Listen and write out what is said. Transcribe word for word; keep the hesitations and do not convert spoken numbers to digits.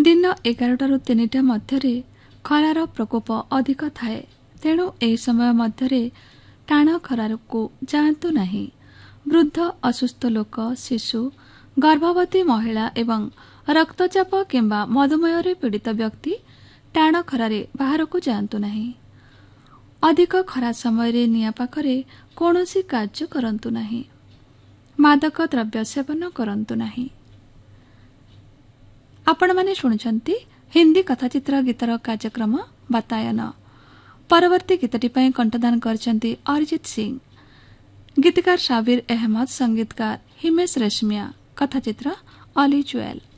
दिन एगारटारू तीनिटा मध्यरे खरार प्रकोप अधिक थाए। तेणु एही समय मध्यरे टाण खरारकू जातु नहीं। वृद्ध, असुस्थ लोक, शिशु, गर्भवती महिला एवं रक्तचाप किंबा मधुमेह पीड़ित व्यक्ति टाण खरारे बाहरकू जातु नहीं। अधिक खरा समय निया पाखरे कौनसी कार्य करंतु नहीं। मादक द्रव्य सेवन करंतु नहीं। आपण माने शुणुछंती हिंदी कथाचित्र गीतर कार्यक्रम बातायन। परवर्ती गीतटी पई कंठदान करछंती अरिजीत सिंह। गीतकार शाबिर अहमद, संगीतकार हिमेश रेशमिया, कथाचित्र अली जुएल।